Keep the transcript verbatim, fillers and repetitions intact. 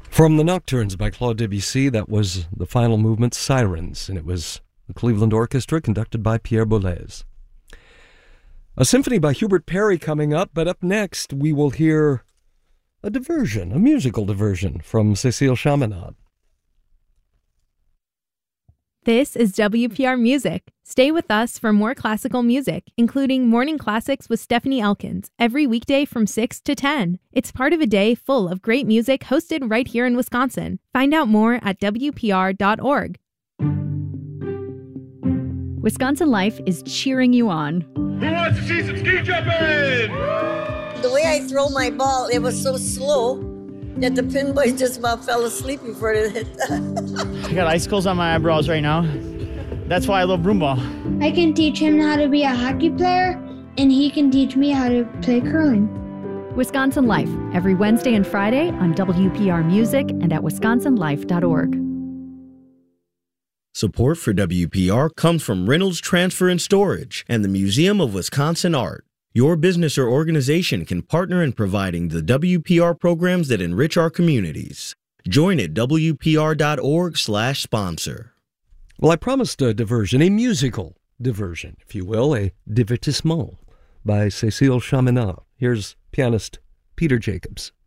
From the Nocturnes by Claude Debussy, that was the final movement, Sirens, and it was the Cleveland Orchestra conducted by Pierre Boulez. A symphony by Hubert Parry coming up, but up next we will hear a diversion, a musical diversion from Cécile Chaminade. This is W P R Music. Stay with us for more classical music, including Morning Classics with Stephanie Elkins, every weekday from six to ten. It's part of a day full of great music hosted right here in Wisconsin. Find out more at W P R dot org. Wisconsin Life is cheering you on. Who wants to see some ski jumping? The way I throw my ball, it was so slow that the pinboy just about fell asleep before it hit. I got icicles on my eyebrows right now. That's why I love broomball. I can teach him how to be a hockey player, and he can teach me how to play curling. Wisconsin Life, every Wednesday and Friday on W P R Music and at wisconsin life dot org. Support for W P R comes from Reynolds Transfer and Storage and the Museum of Wisconsin Art. Your business or organization can partner in providing the W P R programs that enrich our communities. Join at W P R dot org slash sponsor. Well, I promised a diversion, a musical diversion, if you will, a divertissement by Cécile Chaminade. Here's pianist Peter Jacobs.